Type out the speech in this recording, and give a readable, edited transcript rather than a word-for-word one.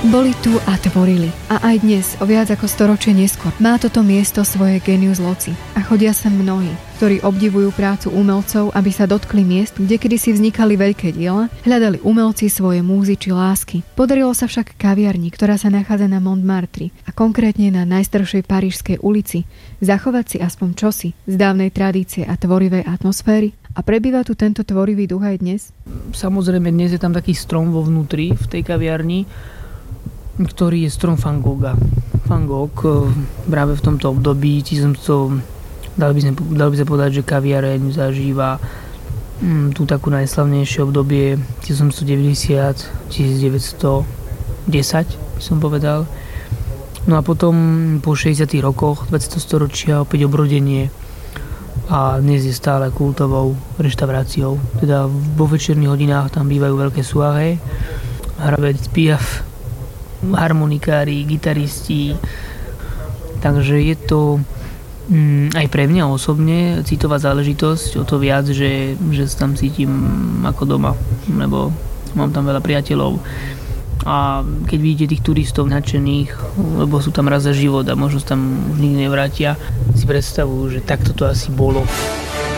Boli tu a tvorili. A aj dnes, o viac ako storočie neskôr, má toto miesto svoje genius loci. A chodia sem mnohí, ktorí obdivujú prácu umelcov, aby sa dotkli miest, kde kedysi vznikali veľké diela, hľadali umelci svoje múzy či lásky. Podarilo sa však kaviarni, ktorá sa nachádza na Montmartre a konkrétne na najstaršej parížskej ulici, zachovať si aspoň čosi z dávnej tradície a tvorivej atmosféry. A prebýva tu tento tvorivý duch aj dnes? Samozrejme, dnes je tam taký strom vo vnútri, v tej kaviarni, ktorý je strom Van Gogha. Van Gogh práve v tomto období, dal by sa povedať, že kaviareň zažíva tú takú najslavnejšie obdobie 1890-1910, by som povedal. No a potom po 60. rokoch 20. storočia opäť obrodenie a dnes je stále kultovou reštauráciou. Teda vo večerných hodinách tam bývajú veľké soirée, hravec Piaf, harmonikári, gitaristi. Takže je to aj pre mňa osobne citová záležitosť, o to viac, že sa tam cítim ako doma, lebo mám tam veľa priateľov. A keď vidíte tých turistov nadšených, lebo sú tam raz za život a možno sa tam už nikdy nevrátia, si predstavujú, že takto to asi bolo.